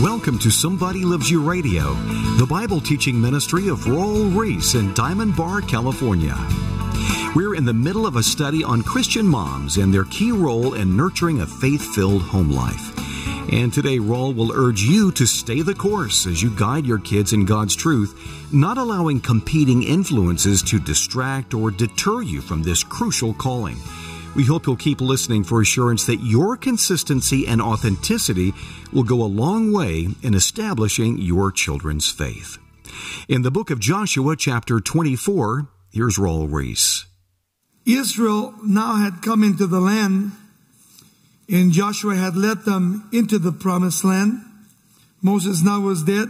Welcome to Somebody Loves You Radio, the Bible teaching ministry of Raul Ries in Diamond Bar, California. We're in the middle of a study on Christian moms and their key role in nurturing a faith-filled home life. And today, Raul will urge you to stay the course as you guide your kids in God's truth, not allowing competing influences to distract or deter you from this crucial calling. We hope you'll keep listening for assurance that your consistency and authenticity will go a long way in establishing your children's faith. In the book of Joshua, chapter 24, here's Raul Ries. Israel now had come into the land, and Joshua had led them into the promised land. Moses now was dead.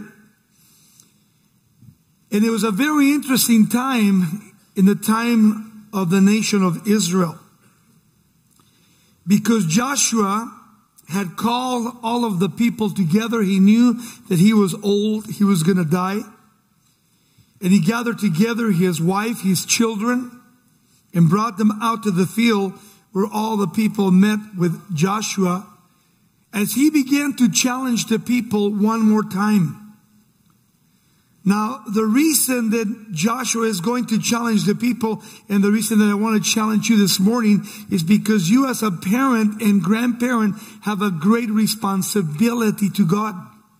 And it was a very interesting time in the time of the nation of Israel, because Joshua had called all of the people together. He knew that he was old, he was going to die. And he gathered together his wife, his children, and brought them out to the field where all the people met with Joshua as he began to challenge the people one more time. Now, the reason that Joshua is going to challenge the people, and the reason that I want to challenge you this morning, is because you as a parent and grandparent have a great responsibility to God.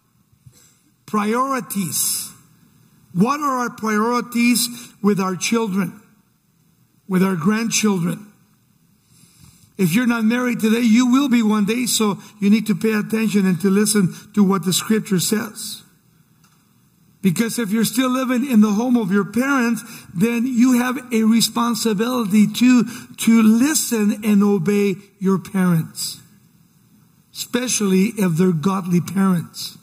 Priorities. What are our priorities with our children, with our grandchildren? If you're not married today, you will be one day, so you need to pay attention and to listen to what the scripture says. Because if you're still living in the home of your parents, then you have a responsibility to listen and obey your parents, especially if they're godly parents.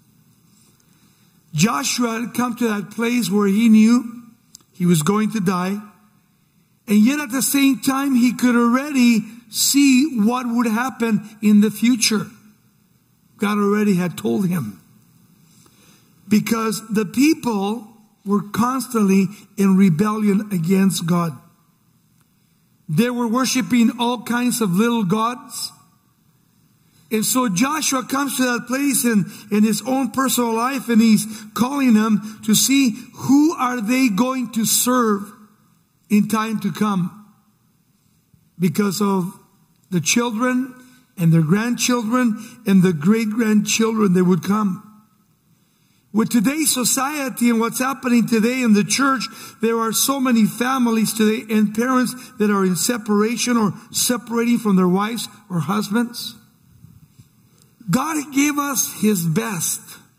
Joshua had come to that place where he knew he was going to die, and yet at the same time he could already see what would happen in the future. God already had told him. Because the people were constantly in rebellion against God. They were worshiping all kinds of little gods. And so Joshua comes to that place in his own personal life, and he's calling them to see who are they going to serve in time to come. Because of the children and their grandchildren and the great-grandchildren that would come. With today's society and what's happening today in the church, there are so many families today and parents that are in separation or separating from their wives or husbands. God gave us His best.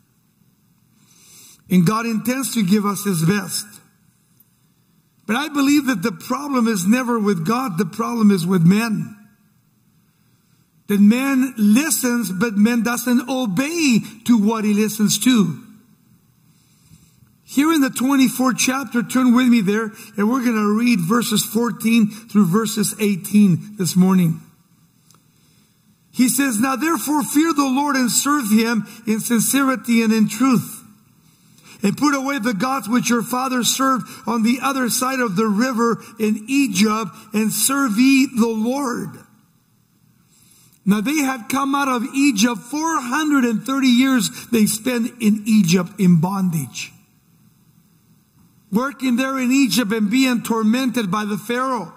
And God intends to give us His best. But I believe that the problem is never with God. The problem is with men. That man listens, but man doesn't obey to what he listens to. Here in the 24th chapter, turn with me there, and we're going to read verses 14 through verses 18 this morning. He says, "Now therefore fear the Lord and serve Him in sincerity and in truth. And put away the gods which your fathers served on the other side of the river in Egypt, and serve ye the Lord." Now they had come out of Egypt. 430 years they spent in Egypt in bondage. Working there in Egypt and being tormented by the Pharaoh.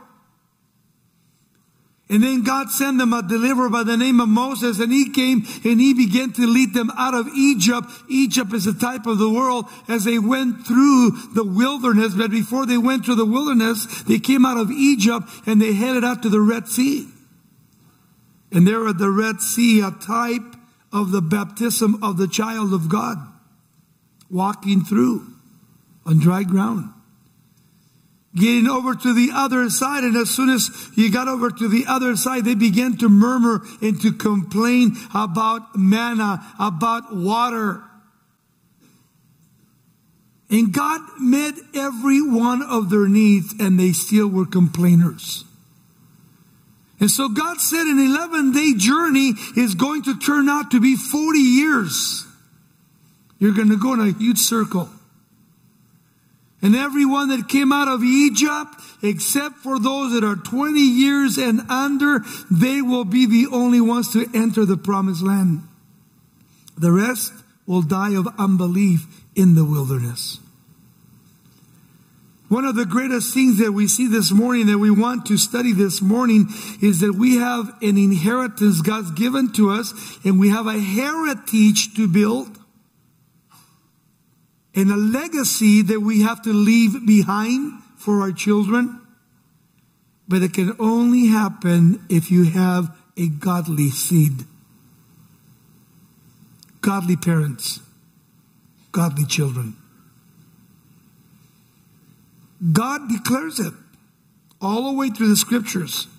And then God sent them a deliverer by the name of Moses, and he came and he began to lead them out of Egypt. Egypt is a type of the world as they went through the wilderness. But before they went through the wilderness, they came out of Egypt and they headed out to the Red Sea. And there at the Red Sea, a type of the baptism of the child of God, walking through on dry ground. Getting over to the other side, and as soon as you got over to the other side, they began to murmur and to complain about manna, about water. And God met every one of their needs, and they still were complainers. And so God said an 11-day journey is going to turn out to be 40 years. You're going to go in a huge circle. And everyone that came out of Egypt, except for those that are 20 years and under, they will be the only ones to enter the promised land. The rest will die of unbelief in the wilderness. One of the greatest things that we see this morning, that we want to study this morning, is that we have an inheritance God's given to us, and we have a heritage to build, and a legacy that we have to leave behind for our children. But it can only happen if you have a godly seed. Godly parents. Godly children. God declares it all the way through the scriptures.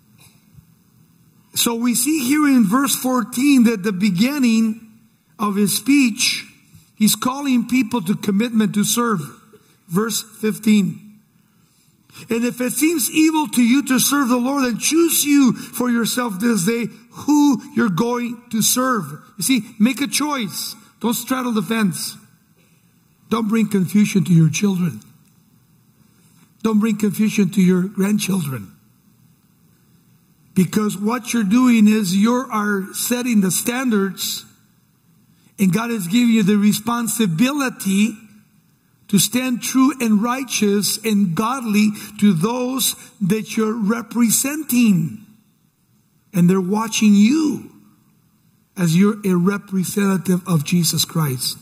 So we see here in verse 14 that the beginning of his speech, he's calling people to commitment to serve. Verse 15. And if it seems evil to you to serve the Lord, then choose you for yourself this day who you're going to serve. You see, make a choice. Don't straddle the fence. Don't bring confusion to your children. Don't bring confusion to your grandchildren. Because what you're doing is you are setting the standards, and God has given you the responsibility to stand true and righteous and godly to those that you're representing. And they're watching you as you're a representative of Jesus Christ.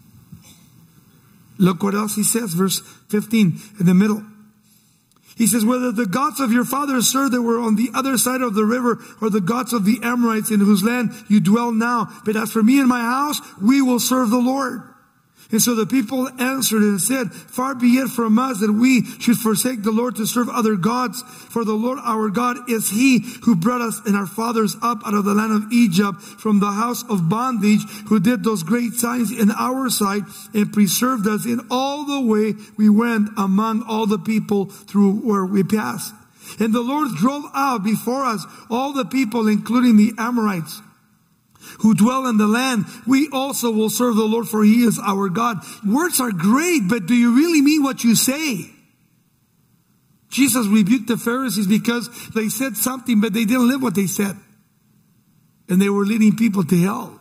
Look what else he says, verse 15 in the middle. He says, whether the gods of your fathers served that were on the other side of the river, or the gods of the Amorites in whose land you dwell now. But as for me and my house, we will serve the Lord. And so the people answered and said, far be it from us that we should forsake the Lord to serve other gods. For the Lord our God is he who brought us and our fathers up out of the land of Egypt from the house of bondage, who did those great signs in our sight and preserved us in all the way we went among all the people through where we passed. And the Lord drove out before us all the people, including the Amorites, who dwell in the land. We also will serve the Lord, for he is our God. Words are great, but do you really mean what you say? Jesus rebuked the Pharisees because they said something, but they didn't live what they said. And they were leading people to hell.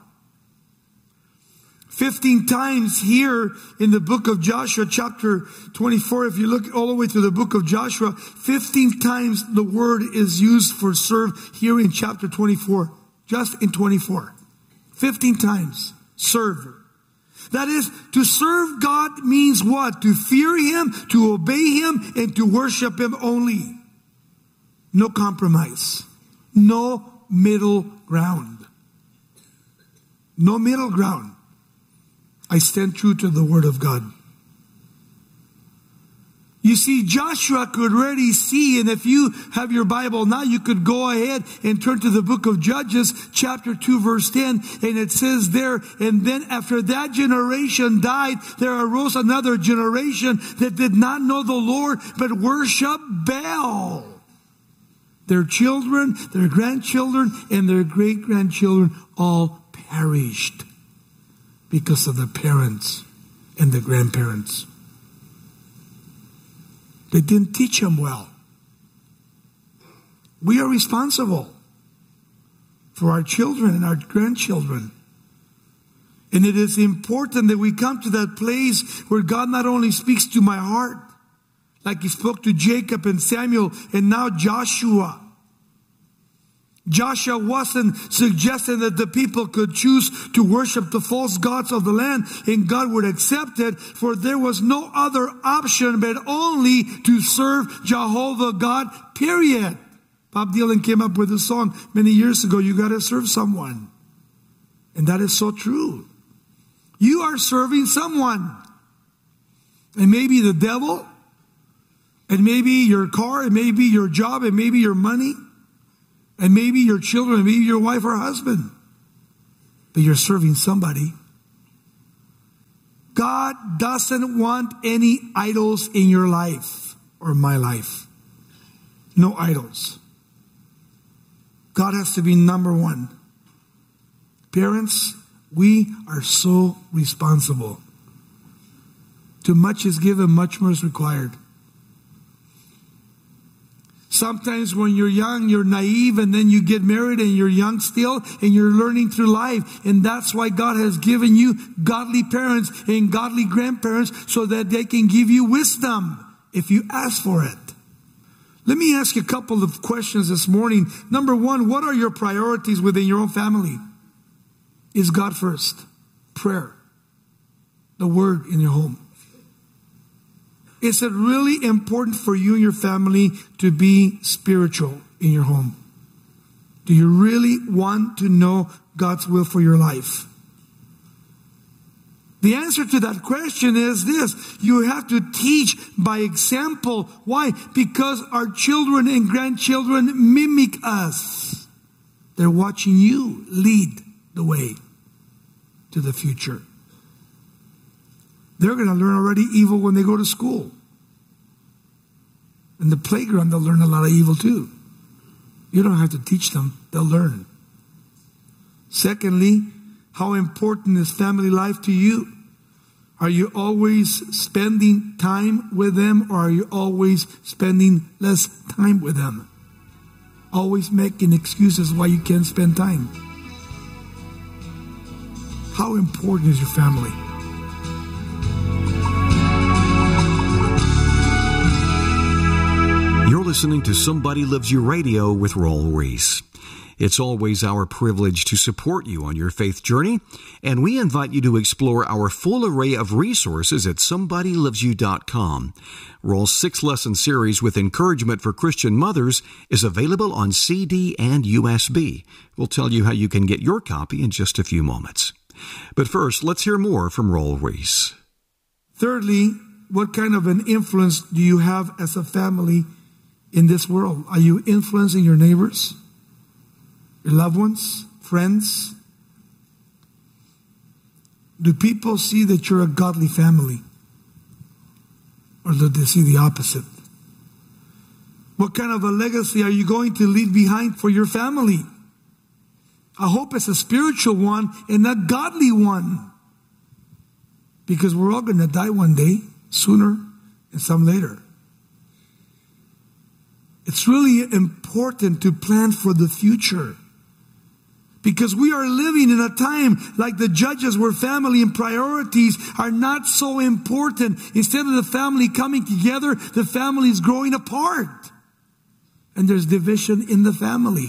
15 times here in the book of Joshua, chapter 24, if you look all the way through the book of Joshua, 15 times the word is used for serve here in chapter 24. Just in 24. 15 times. Serve. That is, to serve God means what? To fear him, to obey him, and to worship him only. No compromise. No middle ground. No middle ground. I stand true to the word of God. You see, Joshua could already see, and if you have your Bible now, you could go ahead and turn to the book of Judges, chapter 2, verse 10, and it says there, and then after that generation died, there arose another generation that did not know the Lord, but worshiped Baal. Their children, their grandchildren, and their great-grandchildren all perished because of the parents and the grandparents. They didn't teach them well. We are responsible for our children and our grandchildren. And it is important that we come to that place where God not only speaks to my heart, like he spoke to Jacob and Samuel and now Joshua. Joshua wasn't suggesting that the people could choose to worship the false gods of the land and God would accept it, for there was no other option but only to serve Jehovah God, period. Bob Dylan came up with a song many years ago, you got to serve someone. And that is so true. You are serving someone. It may be the devil, it may be your car, it may be your job, it may be your money, and maybe your children, maybe your wife or husband. But you're serving somebody. God doesn't want any idols in your life or my life. No idols. God has to be number one. Parents, we are so responsible. To much is given, much more is required. Sometimes when you're young, you're naive, and then you get married and you're young still, and you're learning through life. And that's why God has given you godly parents and godly grandparents, so that they can give you wisdom if you ask for it. Let me ask you a couple of questions this morning. Number one, what are your priorities within your own family? Is God first? Prayer. The Word in your home. Is it really important for you and your family to be spiritual in your home? Do you really want to know God's will for your life? The answer to that question is this: you have to teach by example. Why? Because our children and grandchildren mimic us. They're watching you lead the way to the future. They're going to learn already evil when they go to school. In the playground, they'll learn a lot of evil too. You don't have to teach them. They'll learn. Secondly, how important is family life to you? Are you always spending time with them, or are you always spending less time with them? Always making excuses why you can't spend time. How important is your family? You're listening to Somebody Loves You Radio with Raul Ries. It's always our privilege to support you on your faith journey, and we invite you to explore our full array of resources at somebodylovesyou.com. Raul's 6-lesson series with encouragement for Christian mothers is available on CD and USB. We'll tell you how you can get your copy in just a few moments. But first, let's hear more from Raul Ries. Thirdly, what kind of an influence do you have as a family in this world? Are you influencing your neighbors, your loved ones, friends? Do people see that you're a godly family? Or do they see the opposite? What kind of a legacy are you going to leave behind for your family? I hope it's a spiritual one and a godly one. Because we're all going to die one day, sooner and some later. It's really important to plan for the future. Because we are living in a time like the Judges, where family and priorities are not so important. Instead of the family coming together, the family is growing apart. And there's division in the family.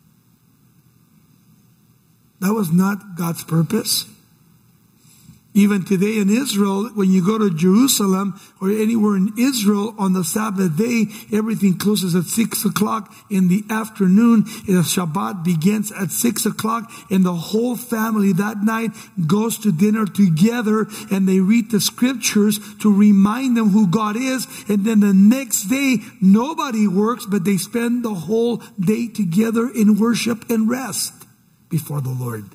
That was not God's purpose. Even today in Israel, when you go to Jerusalem or anywhere in Israel on the Sabbath day, everything closes at 6 o'clock in the afternoon. The Shabbat begins at 6 o'clock, and the whole family that night goes to dinner together, and they read the scriptures to remind them who God is. And then the next day, nobody works, but they spend the whole day together in worship and rest before the Lord.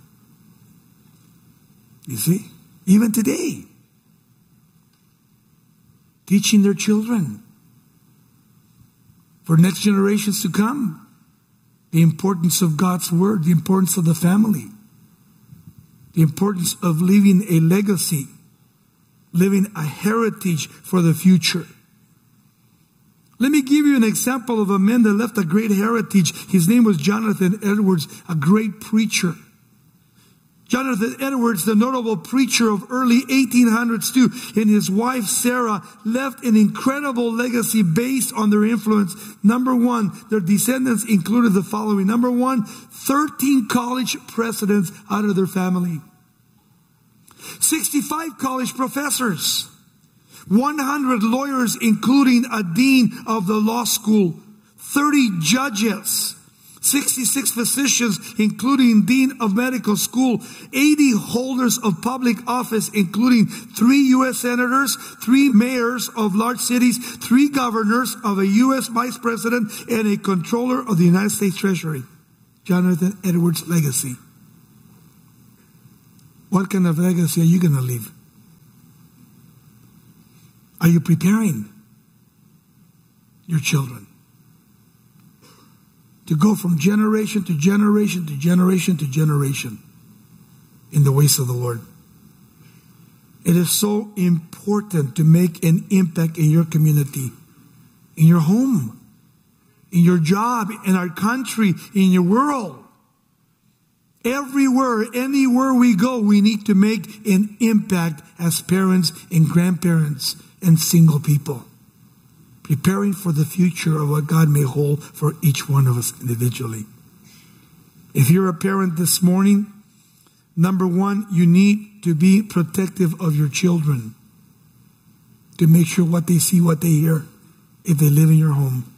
You see? Even today, teaching their children for next generations to come the importance of God's Word, the importance of the family, the importance of leaving a legacy, living a heritage for the future. Let me give you an example of a man that left a great heritage. His name was Jonathan Edwards, a great preacher. Jonathan Edwards, the notable preacher of early 1800s too, and his wife Sarah left an incredible legacy based on their influence. Number one, their descendants included the following. Number one, 13 college presidents out of their family. 65 college professors. 100 lawyers, including a dean of the law school. 30 judges. 66 physicians, including dean of medical school. 80 holders of public office, including 3 U.S. senators, 3 mayors of large cities, 3 governors, of a U.S. vice president, and a controller of the United States Treasury. Jonathan Edwards' legacy. What kind of legacy are you going to leave? Are you preparing your children to go from generation to generation to generation to generation in the ways of the Lord? It is so important to make an impact in your community, in your home. in your job, in our country, in your world. Everywhere, anywhere we go, we need to make an impact as parents and grandparents and single people, preparing for the future of what God may hold for each one of us individually. If you're a parent this morning, number one, you need to be protective of your children, to make sure what they see, what they hear, if they live in your home.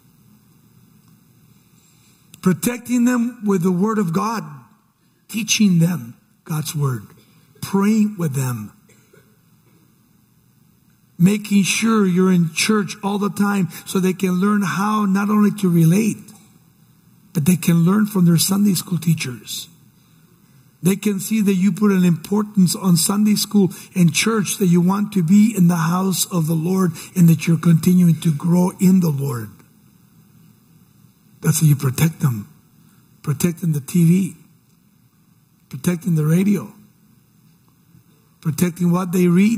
Protecting them with the Word of God, teaching them God's Word, praying with them, making sure you're in church all the time so they can learn how not only to relate, but they can learn from their Sunday school teachers. They can see that you put an importance on Sunday school and church, that you want to be in the house of the Lord and that you're continuing to grow in the Lord. That's how you protect them. Protecting the TV. Protecting the radio. Protecting what they read.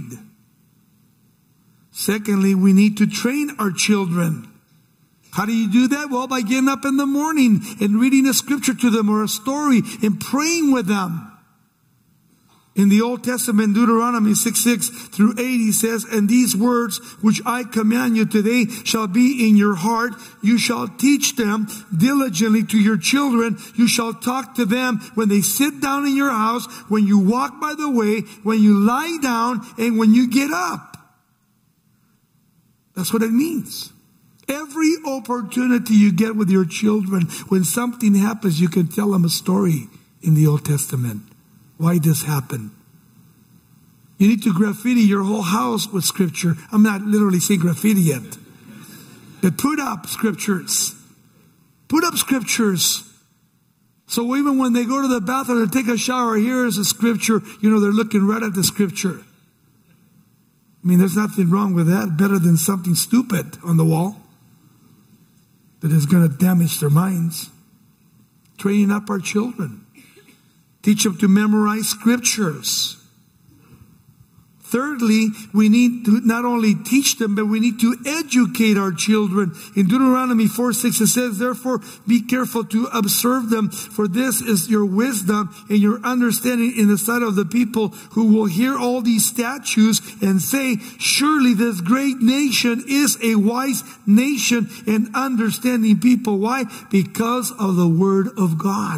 Secondly, we need to train our children. How do you do that? Well, by getting up in the morning and reading a scripture to them or a story and praying with them. In the Old Testament, Deuteronomy 6:6 through 8, he says, "And these words which I command you today shall be in your heart. You shall teach them diligently to your children. You shall talk to them when they sit down in your house, when you walk by the way, when you lie down, and when you get up." That's what it means. Every opportunity you get with your children, when something happens, you can tell them a story in the Old Testament. Why this happened. You need to graffiti your whole house with scripture. I'm not literally saying graffiti yet. But put up scriptures. Put up scriptures. So even when they go to the bathroom to take a shower, here is a scripture. You know, they're looking right at the scripture. I mean, there's nothing wrong with that. Better than something stupid on the wall that is going to damage their minds. Training up our children. Teach them to memorize scriptures. Thirdly, we need to not only teach them, but we need to educate our children. In Deuteronomy 4:6, it says, "Therefore be careful to observe them, for this is your wisdom and your understanding in the sight of the people who will hear all these statutes and say, surely this great nation is a wise nation and understanding people." Why? Because of the Word of God.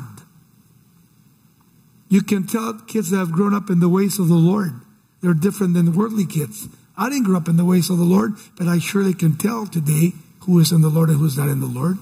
You can tell kids that have grown up in the ways of the Lord. They're different than the worldly kids. I didn't grow up in the ways of the Lord, but I surely can tell today who is in the Lord and who is not in the Lord.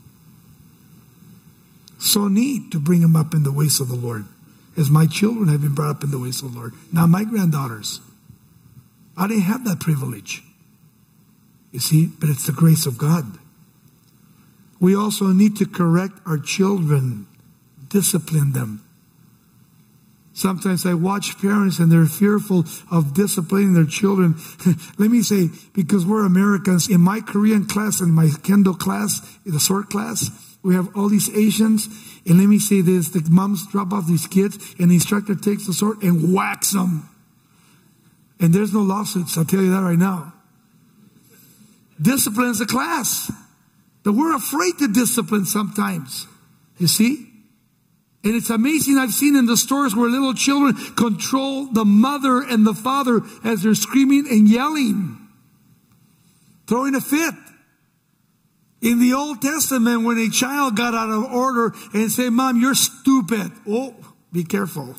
So neat to bring them up in the ways of the Lord. As my children have been brought up in the ways of the Lord. Now my granddaughters. I didn't have that privilege. You see, but it's the grace of God. We also need to correct our children, discipline them. Sometimes I watch parents and they're fearful of disciplining their children. Let me say, because we're Americans, in my Korean class and my Kendo class, in the sword class, we have all these Asians. And let me say this, the moms drop off these kids and the instructor takes the sword and whacks them. And there's no lawsuits, I'll tell you that right now. Disciplines the class. But we're afraid to discipline sometimes. You see? And it's amazing, I've seen in the stores where little children control the mother and the father as they're screaming and yelling, throwing a fit. In the Old Testament, when a child got out of order and said, "Mom, you're stupid." Oh, be careful.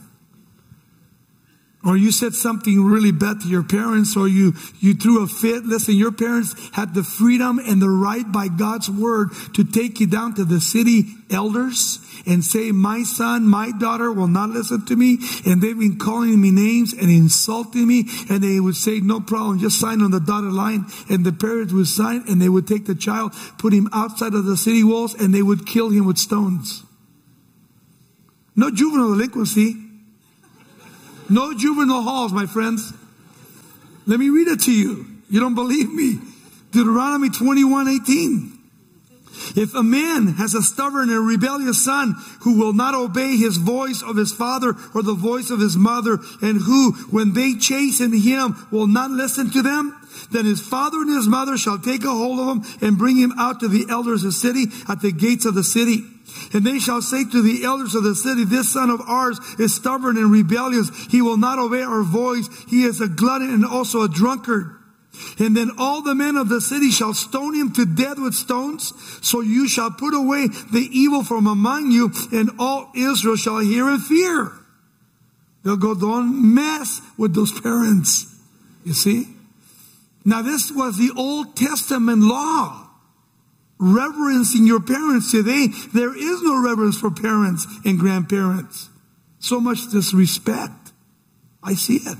Or you said something really bad to your parents, or you threw a fit. Listen, your parents had the freedom and the right by God's word to take you down to the city elders and say, "My son, my daughter will not listen to me." And they've been calling me names and insulting me. And they would say, "No problem, just sign on the dotted line." And the parents would sign, and they would take the child, put him outside of the city walls, and they would kill him with stones. No juvenile delinquency. No juvenile halls, my friends. Let me read it to you. You don't believe me? Deuteronomy 21:18. If a man has a stubborn and rebellious son who will not obey his voice of his father or the voice of his mother, and who, when they chasten him, will not listen to them, then his father and his mother shall take a hold of him and bring him out to the elders of the city at the gates of the city. And they shall say to the elders of the city, this son of ours is stubborn and rebellious. He will not obey our voice. He is a glutton and also a drunkard. And then all the men of the city shall stone him to death with stones. So you shall put away the evil from among you, and all Israel shall hear and fear. They'll go, don't mess with those parents. You see? Now this was the Old Testament law. Reverencing your parents. Today, there is no reverence for parents and grandparents. So much disrespect. I see it.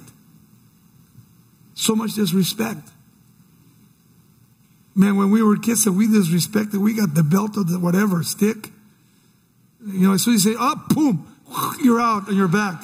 So much disrespect. Man, when we were kids and we disrespected, we got the belt of the whatever, stick. You know, as soon as you say, oh, boom, you're out on your back.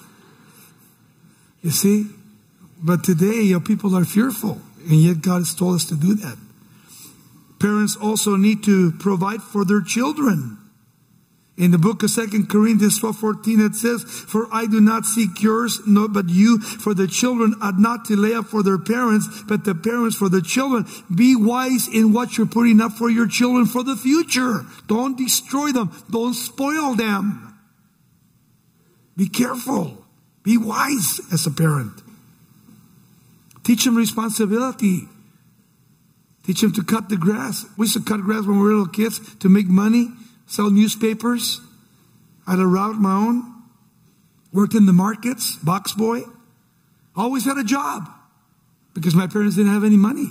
You see? But today, people are fearful. And yet God has told us to do that. Parents also need to provide for their children. In the book of 2 Corinthians 12:14, it says, for I do not seek yours, no, but you, for the children ought not to lay up for their parents, but the parents for the children. Be wise in what you're putting up for your children for the future. Don't destroy them. Don't spoil them. Be careful. Be wise as a parent. Teach them responsibility. Teach them to cut the grass. We used to cut grass when we were little kids to make money. Sell newspapers. I had a route of my own. Worked in the markets. Box boy. Always had a job. Because my parents didn't have any money.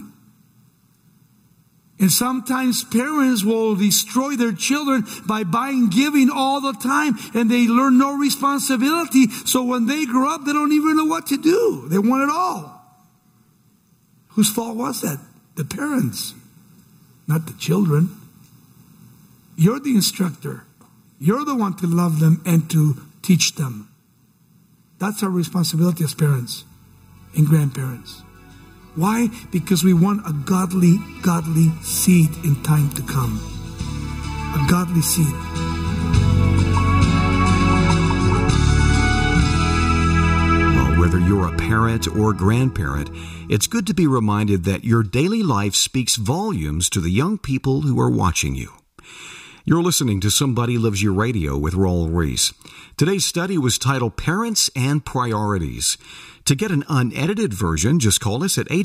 And sometimes parents will destroy their children by buying, giving all the time. And they learn no responsibility. So when they grow up, they don't even know what to do. They want it all. Whose fault was that? The parents. Not the children. You're the instructor. You're the one to love them and to teach them. That's our responsibility as parents and grandparents. Why? Because we want a godly seed in time to come. A godly seed. Well, whether you're a parent or grandparent, it's good to be reminded that your daily life speaks volumes to the young people who are watching you. You're listening to Somebody Loves You Radio with Raul Ries. Today's study was titled Parents and Priorities. To get an unedited version, just call us at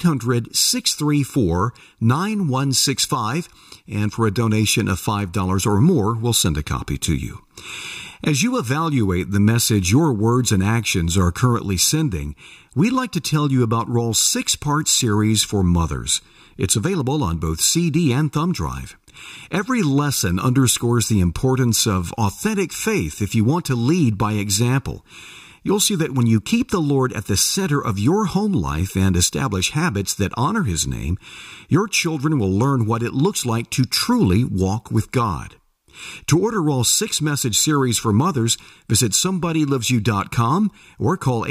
800-634-9165, and for a donation of $5 or more, we'll send a copy to you. As you evaluate the message your words and actions are currently sending, we'd like to tell you about Raul's 6-part series for mothers. It's available on both CD and thumb drive. Every lesson underscores the importance of authentic faith if you want to lead by example. You'll see that when you keep the Lord at the center of your home life and establish habits that honor His name, your children will learn what it looks like to truly walk with God. To order Raul's 6-message series for mothers, visit SomebodyLovesYou.com or call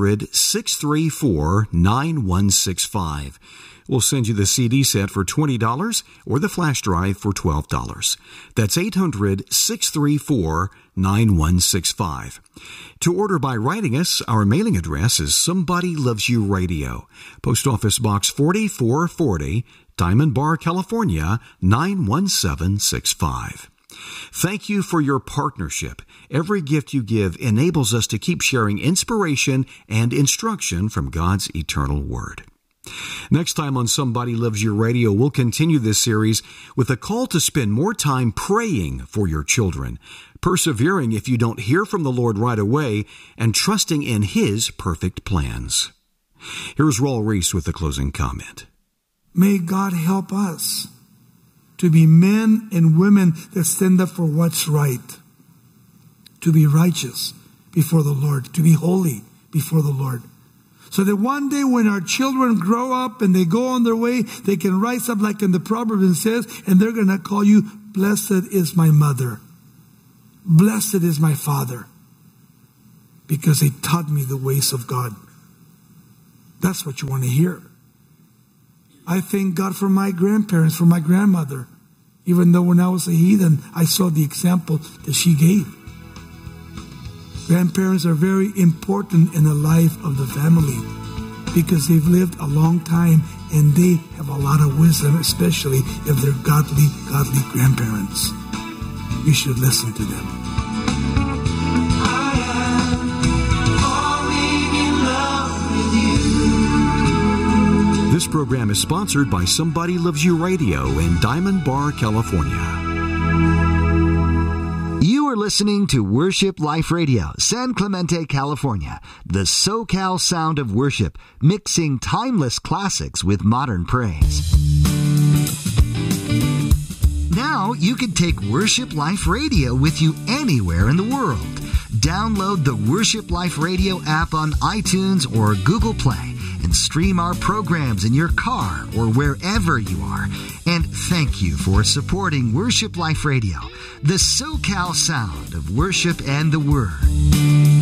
800-634-9165. We'll send you the CD set for $20 or the flash drive for $12. That's 800-634-9165. To order by writing us, our mailing address is Somebody Loves You Radio, Post Office Box 4440, Diamond Bar, California, 91765. Thank you for your partnership. Every gift you give enables us to keep sharing inspiration and instruction from God's eternal Word. Next time on Somebody Loves You Radio, we'll continue this series with a call to spend more time praying for your children, persevering if you don't hear from the Lord right away, and trusting in His perfect plans. Here's Raul Ries with the closing comment. May God help us to be men and women that stand up for what's right, to be righteous before the Lord, to be holy before the Lord. So that one day when our children grow up and they go on their way, they can rise up like in the Proverbs says, and they're going to call you, blessed is my mother. Blessed is my father. Because they taught me the ways of God. That's what you want to hear. I thank God for my grandparents, for my grandmother. Even though when I was a heathen, I saw the example that she gave. Grandparents are very important in the life of the family because they've lived a long time and they have a lot of wisdom, especially if they're godly grandparents. You should listen to them. This program is sponsored by Somebody Loves You Radio in Diamond Bar, California. You are listening to Worship Life Radio, San Clemente, California, the SoCal sound of worship, mixing timeless classics with modern praise. Now you can take Worship Life Radio with you anywhere in the world. Download the Worship Life Radio app on iTunes or Google Play and stream our programs in your car or wherever you are. And thank you for supporting Worship Life Radio, the SoCal sound of worship and the Word.